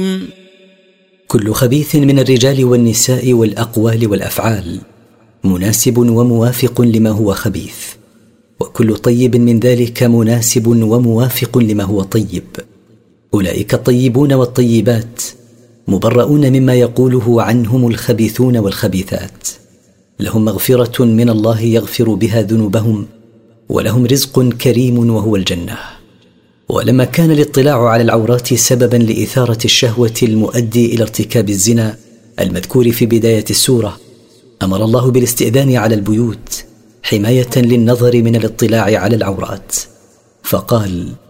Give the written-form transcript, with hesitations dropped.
كل خبيث من الرجال والنساء والأقوال والأفعال مناسب وموافق لما هو خبيث، وكل طيب من ذلك مناسب وموافق لما هو طيب. أولئك الطيبون والطيبات مبرؤون مما يقوله عنهم الخبيثون والخبيثات، لهم مغفرة من الله يغفر بها ذنوبهم، ولهم رزق كريم وهو الجنة. ولما كان الاطلاع على العورات سببا لإثارة الشهوة المؤدي إلى ارتكاب الزنا المذكور في بداية السورة، أمر الله بالاستئذان على البيوت حماية للنظر من الاطلاع على العورات، فقال: